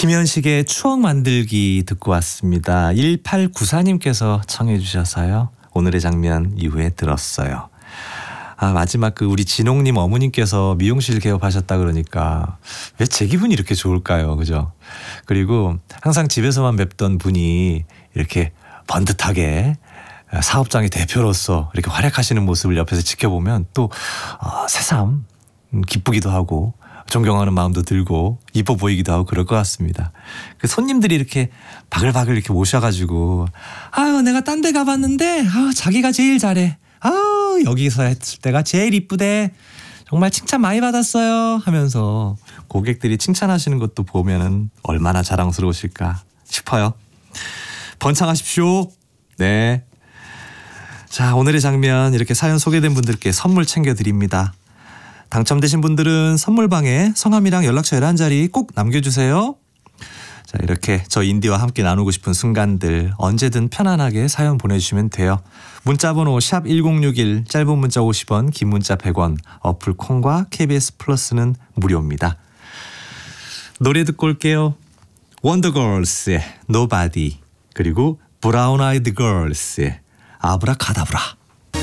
김현식의 추억 만들기 듣고 왔습니다. 1894님께서 청해 주셔서요. 오늘의 장면 이후에 들었어요. 마지막 우리 진홍님 어머님께서 미용실 개업하셨다 그러니까 왜 제 기분이 이렇게 좋을까요? 그죠? 그리고 항상 집에서만 뵙던 분이 이렇게 번듯하게 사업장의 대표로서 이렇게 활약하시는 모습을 옆에서 지켜보면 또 새삼 기쁘기도 하고 존경하는 마음도 들고 이뻐 보이기도 하고 그럴 것 같습니다. 그 손님들이 이렇게 바글바글 이렇게 모셔가지고 내가 딴 데 가봤는데 자기가 제일 잘해. 여기서 했을 때가 제일 이쁘대. 정말 칭찬 많이 받았어요 하면서 고객들이 칭찬하시는 것도 보면은 얼마나 자랑스러우실까 싶어요. 번창하십시오. 네. 자, 오늘의 장면 이렇게 사연 소개된 분들께 선물 챙겨드립니다. 당첨되신 분들은 선물방에 성함이랑 연락처 한 자리 꼭 남겨주세요. 자, 이렇게 저 인디와 함께 나누고 싶은 순간들 언제든 편안하게 사연 보내주시면 돼요. 문자번호 샵 1061, 짧은 문자 50원, 긴 문자 100원, 어플 콩과 KBS 플러스는 무료입니다. 노래 듣고 올게요. 원더걸스의 Nobody, 그리고 브라운 아이드 걸스의 아브라카다브라.